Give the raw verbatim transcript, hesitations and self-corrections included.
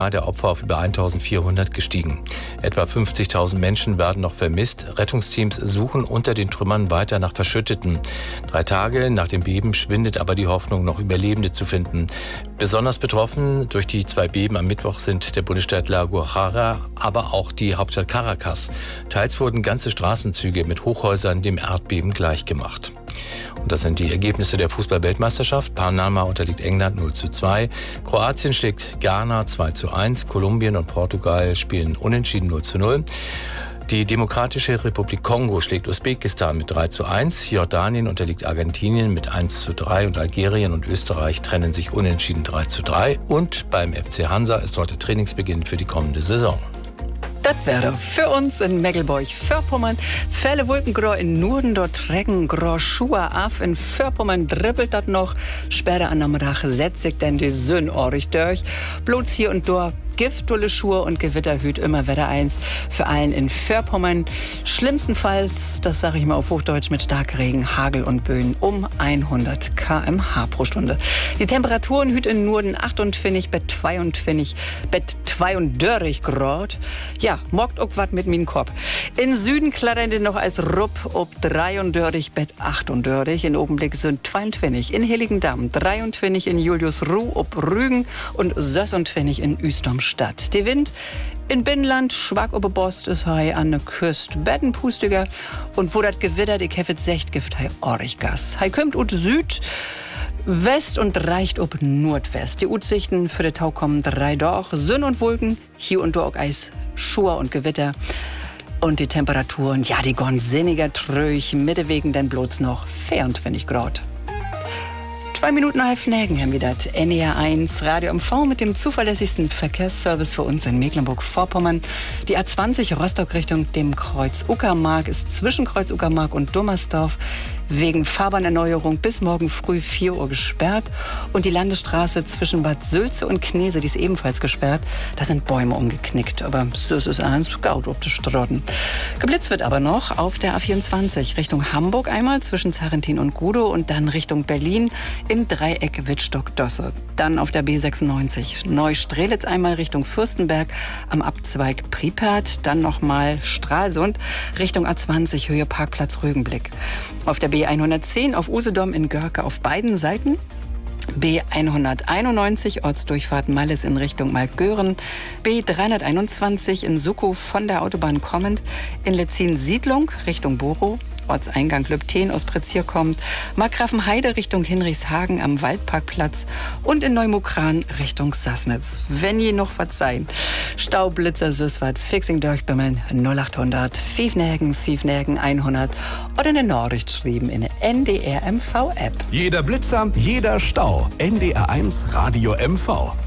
der Opfer auf über eintausendvierhundert gestiegen. Etwa fünfzigtausend Menschen werden noch vermisst. Rettungsteams suchen unter den Trümmern weiter nach Verschütteten. Drei Tage nach dem Beben schwindet aber die Hoffnung, noch Überlebende zu finden. Besonders betroffen durch die zwei Beben am Mittwoch sind der Bundesstaat La Guajira, aber auch die Hauptstadt Caracas. Teils wurden ganze Straßenzüge mit Hochhäusern dem Erdbeben gleichgemacht. Und das sind die Ergebnisse der Fußball-Weltmeisterschaft. Panama unterliegt England null zu zwei. Kroatien schlägt Ghana zwei zu eins. Kolumbien und Portugal spielen unentschieden null zu null. Die Demokratische Republik Kongo schlägt Usbekistan mit drei zu eins. Jordanien unterliegt Argentinien mit eins zu drei. Und Algerien und Österreich trennen sich unentschieden drei zu drei. Und beim F C Hansa ist heute Trainingsbeginn für die kommende Saison. Das wäre für uns in Mecklenburg-Vorpommern. Fälle Wolkengrau in Norden, dort Regen, grau Schuhe auf. In Vorpommern dribbelt das noch. Später an Nachmittag setzt sich dann die Sonne ordentlich durch. Bloß hier und dort giftvolle Schuhe und Gewitterhüt immer Wetter eins. Für allen in Vorpommern. Schlimmstenfalls, das sage ich mal auf Hochdeutsch, mit Starkregen, Hagel und Böen um hundert Kilometer pro Stunde pro Stunde. Die Temperaturen hüt in Norden achtundvierzig, bet zweiundvierzig, bet zweiunddörrig Grad. Ja, mockt auch wat mit min Kopf. In Süden klattern die noch als Rupp ob dreiunddörrig, bet achtundörrig. In Augenblick sind zweiundzwanzig in Heiligendamm, dreiundzwanzig in Juliusruh ob Rügen und sechsundzwanzig in Uestomstadt. Der Wind in Binnenland, schwach ober Bost ist hei an der Küste bettenpustiger. Und wo das gewittert, ich heffet Sechtgift hei Origgas. Hei kommt ut Süd, West und reicht ob Nordwest. Die Utsichten für den Tau kommen drei doch. Sonne und Wolken, hier und dort Eis, Schur und Gewitter. Und die Temperaturen, ja, die gehen sinniger tröch, mittewegen denn bloß noch vierundzwanzig Grad. Zwei Minuten halb Nägen haben wir das. N E R eins Radio M V mit dem zuverlässigsten Verkehrsservice für uns in Mecklenburg-Vorpommern. Die A zwanzig Rostock Richtung dem Kreuz Uckermark ist zwischen Kreuz Uckermark und Dummersdorf wegen Fahrbahnerneuerung bis morgen früh vier Uhr gesperrt. Und die Landesstraße zwischen Bad Sülze und Knese, die ist ebenfalls gesperrt. Da sind Bäume umgeknickt, aber so ist es eins, gaut ob die Strotten. Geblitzt wird aber noch auf der A vierundzwanzig Richtung Hamburg einmal zwischen Zarentin und Gudow und dann Richtung Berlin im Dreieck Wittstock-Dosse. Dann auf der B sechsundneunzig Neustrelitz einmal Richtung Fürstenberg am Abzweig Pripyat. Dann nochmal Stralsund Richtung A zwanzig Höhe Parkplatz Rügenblick. Auf der B hundertzehn auf Usedom in Görke auf beiden Seiten. B hunderteinundneunzig Ortsdurchfahrt Malles in Richtung Malgören. B dreihunderteinundzwanzig in Suckow von der Autobahn kommend. In Letzin Siedlung Richtung Borow. Ortseingang Lübten aus Pretzier kommt, Markgrafenheide Richtung Hinrichshagen am Waldparkplatz und in Neumukran Richtung Sassnitz. Wenn je noch was sein. Staublitzer, Süßwart, Fixing durchbimmeln, null achthundert, Fiefnägen, Fiefnägen hundert oder eine Nachricht schreiben in der N D R M V App. Jeder Blitzer, jeder Stau. N D R eins Radio M V.